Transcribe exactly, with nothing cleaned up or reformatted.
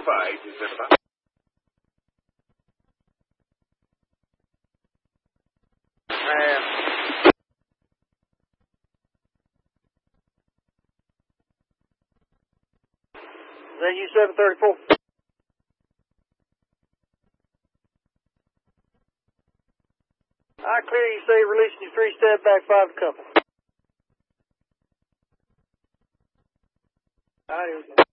Five, is that about? Uh, is that you seven thirty-four? I clear you say releasing you three step back five to couple. All right, here we go.